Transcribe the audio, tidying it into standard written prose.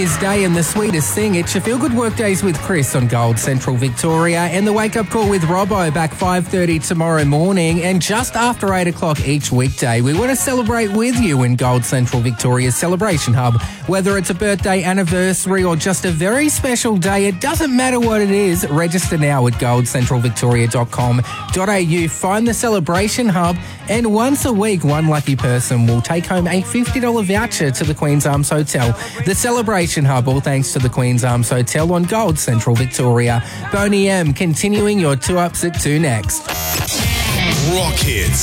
Is Day and the Sweetest Thing. It's your Feel Good Workdays with Chris on Gold Central Victoria, and the Wake Up Call with Robbo back 5:30 tomorrow morning, and just after 8 o'clock each weekday. We want to celebrate with you in Gold Central Victoria's Celebration Hub. Whether it's a birthday, anniversary or just a very special day, it doesn't matter what it is. Register now at goldcentralvictoria.com.au. Find the Celebration Hub, and once a week, one lucky person will take home a $50 voucher to the Queen's Arms Hotel. The Celebration Hub, all thanks to the Queen's Arms Hotel on Gold Central Victoria. Boney M continuing your 2 Ups at 2 next. Rock Hits.